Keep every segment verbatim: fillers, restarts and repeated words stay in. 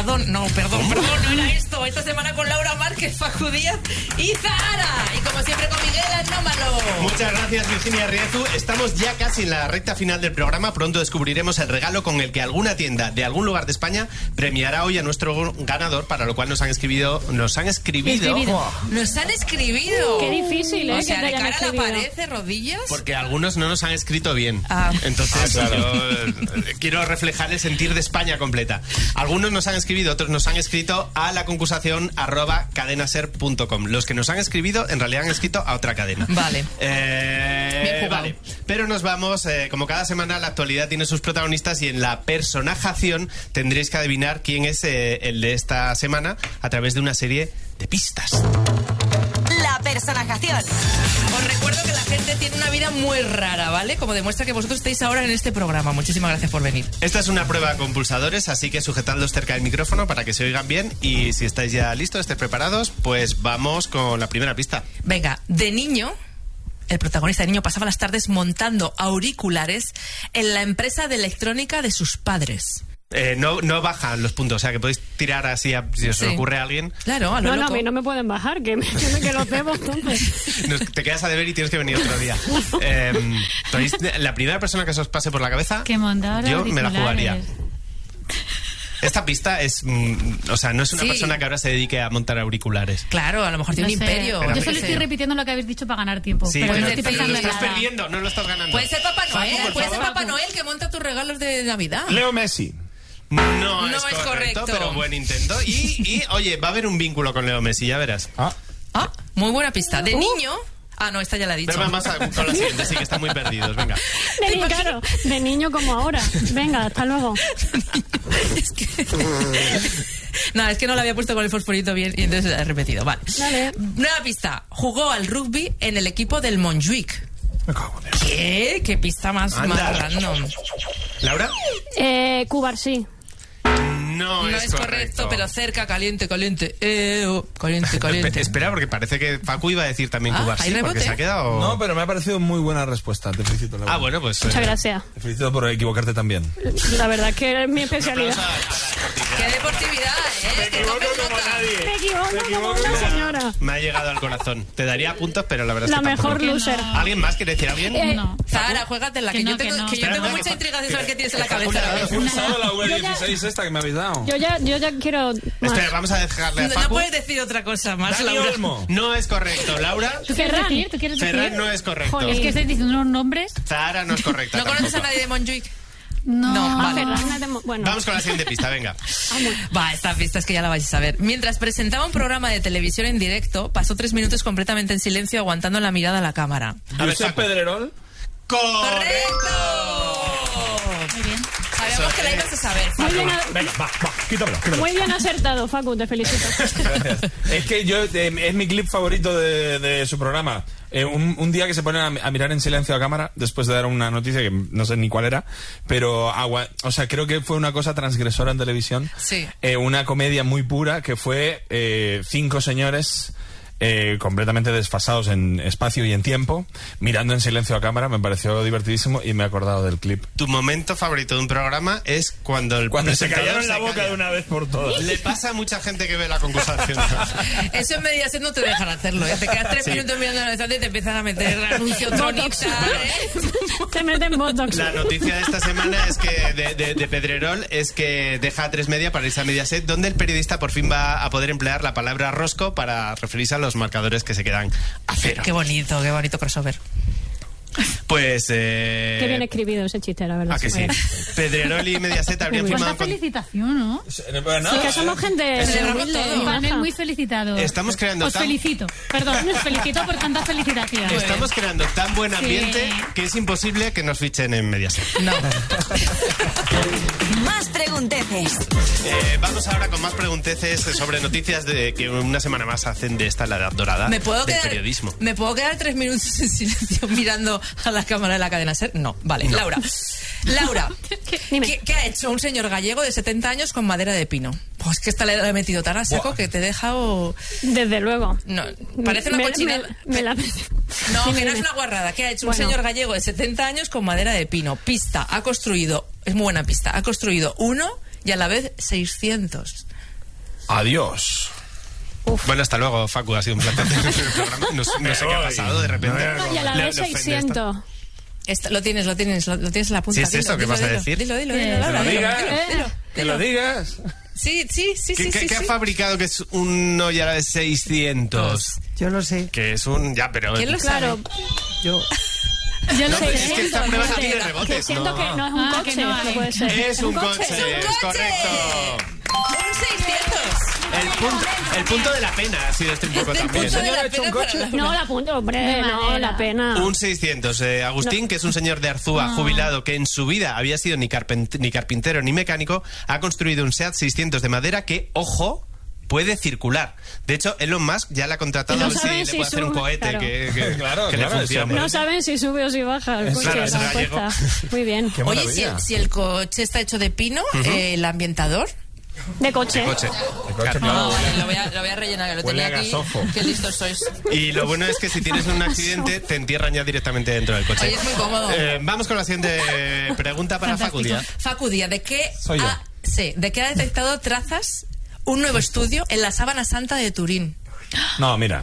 perdón, no, perdón, perdón, no era esto. Esta semana con Laura Márquez, Facu Díaz y Zahara. Y como siempre con Miguel Anómalo. Muchas gracias, Virginia Riezu. Estamos ya casi en la recta final del programa. Pronto descubriremos el regalo con el que alguna tienda de algún lugar de España premiará hoy a nuestro ganador, para lo cual nos han escribido... Nos han escribido... Oh, nos han escribido. Qué difícil, ¿eh? O sea, que de te cara a la escribido. pared, de rodillas. Porque algunos no nos han escrito bien. Ah. Entonces, Ah, claro. yo eh, quiero reflejar el sentir de España completa. Algunos nos han escrito, otros nos han escrito a la concursación arroba cadenaser punto com. Los que nos han escrito, en realidad han escrito a otra cadena. Vale. Eh, Bien jugado. vale. Pero nos vamos, eh, como cada semana, la actualidad tiene sus protagonistas y en la personajación tendréis que adivinar quién es eh, el de esta semana a través de una serie de pistas. La personajación. Os recuerdo que la gente tiene una vida muy rara, ¿vale? Como demuestra que vosotros estáis ahora en este programa. Muchísimas gracias por venir. Esta es una prueba con pulsadores, así que sujetadlos cerca del micrófono para que se oigan bien. Y si estáis ya listos, estéis preparados, pues vamos con la primera pista. Venga, de niño, el protagonista de niño pasaba las tardes montando auriculares en la empresa de electrónica de sus padres. Eh, no, no bajan los puntos, o sea que podéis tirar así a, si os Sí. ocurre a alguien. Claro, a lo No, no, a loco. mí no me pueden bajar, que me, que me que los debo, entonces. Nos- te quedas a deber y tienes que venir otro día. Eh, ¿podéis- la primera persona que se os pase por la cabeza, Que montar yo me la jugaría. auriculares. Esta pista es, mm, o sea, no es una Sí. persona que ahora se dedique a montar auriculares. Claro, a lo mejor tiene No un sé. imperio. Espera, Yo yo solo qué estoy sé. repitiendo lo que habéis dicho para ganar tiempo. Sí, pero, pero, no estoy pero pensando lo en estás nada. perdiendo, no lo estás ganando. Puede ser Papá Noel, por puede ser favor. Papá Noel que monta tus regalos de Navidad. Leo Messi. No, No es, es correcto, correcto. pero buen intento. Y, y, oye, va a haber un vínculo con Leo Messi, ya verás. Ah, Ah, muy buena pista. De niño... Ah, no, esta ya la he dicho. Pero vamos a, con la siguiente, sí que están muy perdidos, venga. De, ni- claro, de niño como ahora. Venga, hasta luego. Es que... No, es que no la había puesto con el fosforito bien y entonces la he repetido. Vale. Vale. Nueva pista. Jugó al rugby en el equipo del Montjuic. me cago en eso. ¿Qué? ¿Qué pista más, Anda. más random? ¿Laura? Eh, Cubarsí. No, No es, es correcto, pero cerca, caliente, caliente. Eh, oh, caliente, caliente. Espera, porque parece que Facu iba a decir también Ah, Cubarsí, ¿hay porque rebote? se ha quedado... No, pero me ha parecido muy buena respuesta. Te felicito, Laura. Ah, bueno, pues... Muchas eh, gracias. Te felicito por equivocarte también. La verdad que es mi un especialidad. aplauso a- a la ¡Qué deportividad. deportividad, eh! ¡Que tomes nota! Me equivoco como una señora. Me ha llegado al corazón. Te daría puntos, pero la verdad es La que tampoco. mejor loser. ¿Alguien más quiere decir alguien? Eh, No. Zahara, juégatela, que, Que yo no, que tengo, no. que yo Espera, tengo que mucha fa- intriga de saber qué tienes en la que cabeza. Facu- ¿eh? ¿Has usado la V dieciséis esta que me habéis dado? Yo ya, yo ya quiero más. Espera, vamos a dejarle a No, no Facu. puedes decir otra cosa más, Dani Laura. Olmo. No es correcto. Laura, ¿Tú quieres Ferran. decir? ¿Tú quieres decir? Ferran no es correcto. Jolín. Es que estáis diciendo unos nombres. Zahara no es correcta ¿No conoces a tampoco. nadie de Montjuic? No. No, Ah, vale. Ferran es de Mo- bueno. Vamos con la siguiente pista, venga. Va, esta pista es que ya la vais a ver. Mientras presentaba un programa de televisión en directo, pasó tres minutos completamente en silencio aguantando la mirada a la cámara. A ver, Josep Facu. Pedrerol. ¡Correcto! Muy bien. Sabíamos que la ibas a saber, Muy Facu. bien, a- Venga, va, va, quítamelo, quítamelo. muy bien acertado, Facu, te felicito. Gracias. Es que yo, eh, es mi clip favorito de, de su programa. Eh, un, un día que se ponen a, a mirar en silencio a cámara después de dar una noticia que no sé ni cuál era, pero agua, o sea, creo que fue una cosa transgresora en televisión. Sí. Eh, una comedia muy pura que fue eh, cinco señores eh, completamente desfasados en espacio y en tiempo, mirando en silencio a cámara. Me pareció divertidísimo y me he acordado del clip. Tu momento favorito de un programa es cuando el Cuando se presentador callaron la se boca calla. de una vez por todas. Le pasa a mucha gente que ve la concursación. Eso en Mediaset no te dejan hacerlo, ¿eh? Te quedas tres Sí. minutos mirando la estante y te empiezan a meter anuncio Tronixa, ¿eh? Te meten botox. La noticia de esta semana es que de, de, de Pedrerol es que deja a tres media para irse a Mediaset, donde el periodista por fin va a poder emplear la palabra rosco para referirse a los marcadores que se quedan a cero. Qué bonito, qué bonito crossover. Pues... Eh... Qué bien escribido ese chiste, la verdad. ¿A que sí? Pedrerol y Mediaset habrían Muy bien. firmado... Cuánta con- felicitación, ¿no? Bueno, Sí, que somos gente Celebramos humilde todo. y También baja. muy felicitados. Estamos creando Os tan- felicito. Perdón, os felicito por tanta felicitación. Estamos creando tan buen Sí. ambiente que es imposible que nos fichen en Mediaset. No. Más pregunteces. Eh, vamos ahora con más pregunteces sobre noticias de que una semana más hacen de esta la edad dorada ¿Me puedo, del quedar, periodismo. ¿Me puedo quedar tres minutos en silencio mirando a la cámara de la cadena SER? No, vale. Laura. Laura, Dime. ¿qué, qué ha hecho un señor gallego de setenta años con madera de pino? Pues que esta le he metido tan a saco Buah. que te he dejado... Desde luego. No, parece una Me- cochinada. me- me la- No, Dime, que no es dime. una guarrada. ¿Qué ha hecho Bueno. un señor gallego de setenta años con madera de pino? Pista, ha construido... Es muy buena pista. Ha construido uno y a la vez seiscientos. Adiós. Bueno, hasta luego, Facu, ha sido un placer tener el programa. No, no sé qué ha pasado de repente. Y a la Le- vez le ofende seiscientos. Esto, lo tienes, lo tienes, lo, lo tienes en la punta. Sí, es Dilo, eso, ¿qué dilo, vas a dilo, decir? Dilo, dilo, Eh, dilo, que Laura, lo dilo, diga. dilo, dilo. Que lo digas. Sí, sí, sí, ¿Qué, sí, qué- sí, qué ha sí. fabricado que es un Noya de seiscientos? Yo lo sé. Que es un... Ya, pero... ¿Quién lo sabe? Claro, Yo. yo No, sé. pero es que esta prueba no que- tiene que rebotes, siento ¿no? que no es un Ah, coche, que no hay. no puede ser. Es un coche, ¡Es un es coche! correcto. ¡Un seiscientos! El punto, el punto de la pena ha sido este un poco El también. punto de señor la ha hecho un pena para coche? Laura. No, la punta, hombre, De no, madera. la pena. Un seiscientos. Eh, Agustín, que es un señor de Arzúa, jubilado, que en su vida había sido ni, carpent- ni carpintero ni mecánico, ha construido un SEAT seiscientos de madera que, ojo, puede circular. De hecho, Elon Musk ya le ha contratado No a ver si saben le si puede hacer un sube, cohete claro. que, que- Claro, que le claro, funcione. eso. No saben si sube o si baja el coche, Claro, es la gallego. apuesta. Muy bien. Qué Oye, si maravilla. el, si el coche está hecho de pino, eh, el ambientador. De coche. Coche. El coche, Claro. claro. lo, voy a, lo voy a rellenar, que lo Huele tenía a aquí. gasofo. Qué listos sois. Y lo bueno es que si tienes un accidente, te entierran ya directamente dentro del coche. Oye, es muy cómodo. Eh, vamos con la siguiente pregunta para Fantástico. Facu Díaz. Facu Díaz, ¿de qué, Soy yo. ha, sí, ¿de qué ha detectado trazas un nuevo estudio en la Sábana Santa de Turín? No, mira.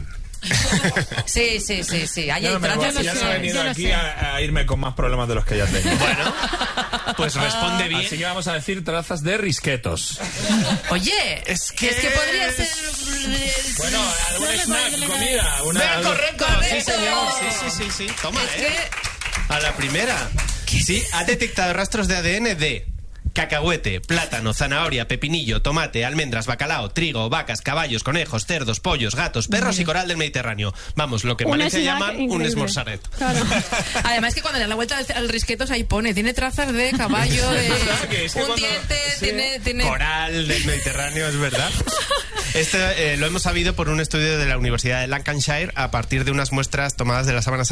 Sí, sí, sí, sí. Ahí Ya hay no, me voy- trazas. ya sé, no he venido yo lo aquí sé. a, a irme con más problemas de los que ya tengo. Bueno, pues responde bien. Así que vamos a decir trazas de risquetos. Oye, Es que- es que podría ser. Bueno, algún No me snack, puedes comida. Una, Venga, algo- correcto. Correcto. Sí, señor. Sí, sí, sí, sí. Toma, Es ¿eh? que. A la primera. Sí, ha detectado rastros de A D N de cacahuete, plátano, zanahoria, pepinillo, tomate, almendras, bacalao, trigo, vacas, caballos, conejos, cerdos, pollos, gatos, perros y coral del Mediterráneo. Vamos, lo que en Un Valencia snack llaman un increíble. esmorzaret. Claro. Además que cuando le dan la vuelta al, al risquetos ahí pone, tiene trazas de caballo, de verdad que es que un cuando- diente, sí. tiene, tiene... Coral del Mediterráneo, es verdad. Esto eh, lo hemos sabido por un estudio de la Universidad de Lancashire a partir de unas muestras tomadas de la Sábana